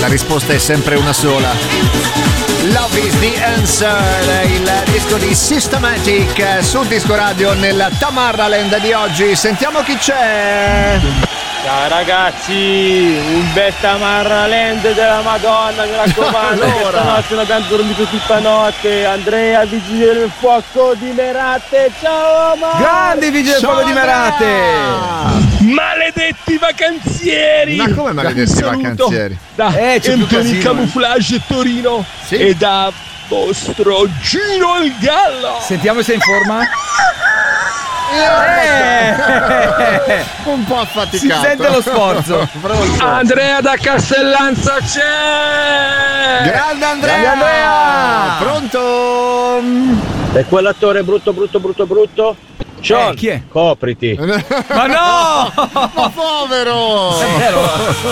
la risposta è sempre una sola. Love is the answer, il disco di Systematic sul Disco Radio nella Tamarraland di oggi. Sentiamo chi c'è. Ciao ragazzi, un bel Tamarraland della Madonna, mi raccomando. Allora. Notte non abbiamo dormito tutta notte. Andrea, vigile del fuoco di Merate, ciao ma! Grandi vigili del fuoco di Merate! Maledetti vacanzieri! Ma come maledetti vacanzieri? Da c'è più Anthony casino, Camouflage Torino Sì. e da vostro Gino il Gallo. Sentiamo se è in forma. Un po' affaticato. Si sente lo sforzo. Andrea da Castellanza c'è! Grande Andrea! Grande Andrea! Pronto? E quell'attore brutto? Sean, chi è? copriti. Ma no! Ma povero! È vero.